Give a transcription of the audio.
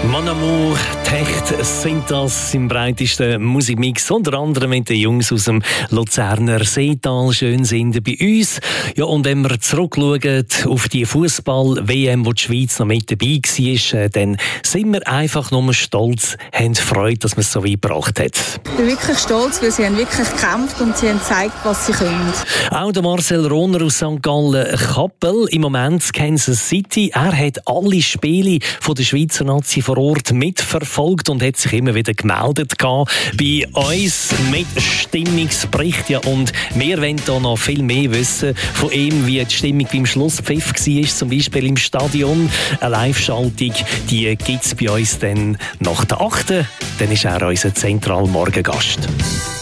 Mon Amour, Techt sind das im breitesten Musikmix, unter anderem mit den Jungs aus dem Luzerner Seetal schön sind bei uns. Ja, und wenn wir zurückschauen auf die Fußball-WM, wo die Schweiz noch mit dabei war, dann sind wir einfach nur stolz, haben Freude, dass man es so weit gebracht hat. Ich bin wirklich stolz, weil sie haben wirklich gekämpft und sie haben gezeigt, was sie können. Auch der Marcel Rohner aus St. Gallen-Kappel, im Moment Kansas City. Er hat alle Spiele von der Schweizer Nazi vor Ort mitverfolgt und hat sich immer wieder gemeldet bei uns mit Stimmungsbericht. Ja, und wir wollen da noch viel mehr wissen von ihm, wie die Stimmung beim Schlusspfiff war, zum Beispiel im Stadion. Eine Live-Schaltung, die gibt es bei uns dann nach der 8. Dann ist er unser Zentralmorgengast.